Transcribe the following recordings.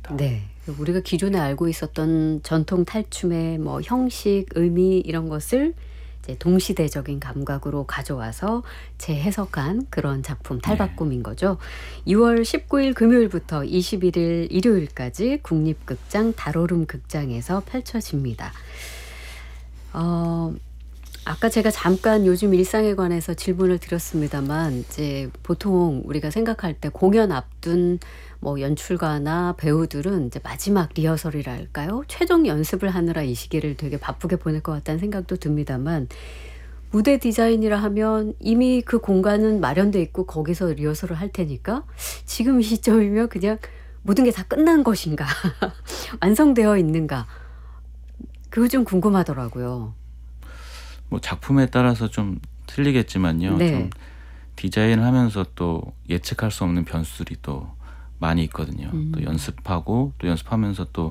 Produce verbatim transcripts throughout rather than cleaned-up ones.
같습니다. 네. 우리가 기존에 알고 있었던 전통 탈춤의 뭐 형식, 의미 이런 것을 이제 동시대적인 감각으로 가져와서 재해석한 그런 작품 탈바꿈인 거죠. 이월 십구일 금요일부터 이십일일 일요일까지 국립극장 달오름 극장에서 펼쳐집니다. 어, 아까 제가 잠깐 요즘 일상에 관해서 질문을 드렸습니다만 이제 보통 우리가 생각할 때 공연 앞둔 뭐 연출가나 배우들은 이제 마지막 리허설이랄까요? 최종 연습을 하느라 이 시기를 되게 바쁘게 보낼 것 같다는 생각도 듭니다만 무대 디자인이라 하면 이미 그 공간은 마련돼 있고 거기서 리허설을 할 테니까 지금 이 시점이면 그냥 모든 게 다 끝난 것인가? 완성되어 있는가? 그거 좀 궁금하더라고요. 뭐 작품에 따라서 좀 틀리겠지만요. 네. 좀 디자인을 하면서 또 예측할 수 없는 변수들이 또 많이 있거든요. 음. 또 연습하고 또 연습하면서 또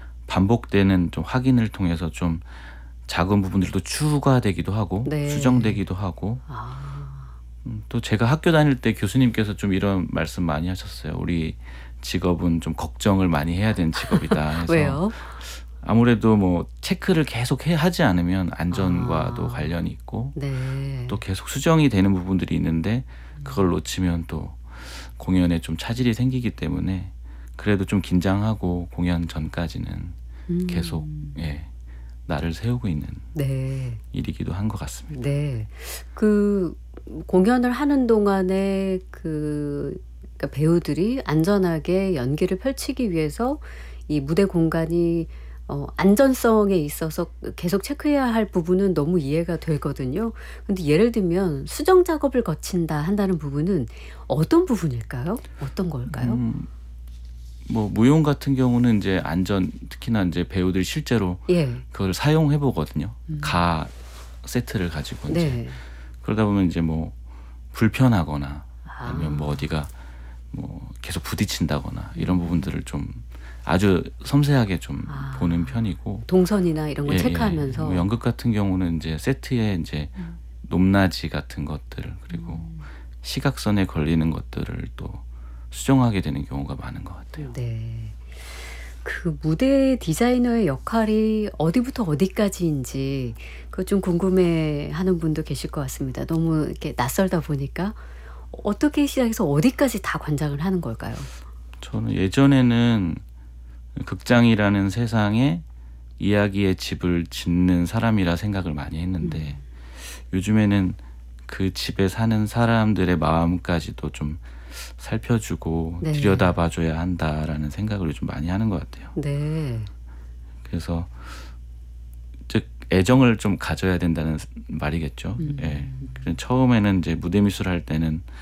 반복되는 좀 확인을 통해서 좀 작은 부분들도 추가되기도 하고 네. 수정되기도 하고 아, 음, 또 제가 학교 다닐 때 교수님께서 좀 이런 말씀 많이 하셨어요. 우리 직업은 좀 걱정을 많이 해야 되는 직업이다 해서 왜요? 아무래도 뭐 체크를 계속 해 하지 않으면 안전과도 아. 관련이 있고 네. 또 계속 수정이 되는 부분들이 있는데 그걸 놓치면 또 공연에 좀 차질이 생기기 때문에 그래도 좀 긴장하고 공연 전까지는 음. 계속 예, 날을 세우고 있는 네. 일이기도 한 것 같습니다. 네. 그 공연을 하는 동안에 그 그러니까 배우들이 안전하게 연기를 펼치기 위해서 이 무대 공간이 어 안전성에 있어서 계속 체크해야 할 부분은 너무 이해가 되거든요. 근데 예를 들면 수정 작업을 거친다 한다는 부분은 어떤 부분일까요? 어떤 걸까요? 음, 뭐 무용 같은 경우는 이제 안전 특히나 이제 배우들이 실제로 예. 그걸 사용해 보거든요. 가 세트를 가지고 이제 네. 그러다 보면 이제 뭐 불편하거나 아니면 뭐 아. 어디가 뭐 계속 부딪힌다거나 이런 부분들을 좀 아주 섬세하게 좀 아. 보는 편이고 동선이나 이런 걸 예, 예. 체크하면서 뭐 연극 같은 경우는 이제 세트에 이제 높낮이 같은 것들 그리고 시각선에 걸리는 것들을 또 수정하게 되는 경우가 많은 것 같아요. 네. 그 무대 디자이너의 역할이 어디부터 어디까지인지 그거 좀 궁금해하는 분도 계실 것 같습니다. 너무 이렇게 낯설다 보니까 어떻게 시작해서 어디까지 다 관장을 하는 걸까요? 저는 예전에는 극장이라는 세상에 이야기의 집을 짓는 사람이라 생각을 많이 했는데 요즘에는 그 집에 사는 사람들의 마음까지도 좀 살펴주고 네. 들여다봐줘야 한다라는 생각을 요즘 많이 하는 것 같아요. 네. 그래서 즉 애정을 좀 가져야 된다는 말이겠죠. 음. 예. 그래서 처음에는 이제 무대 미술 할 때는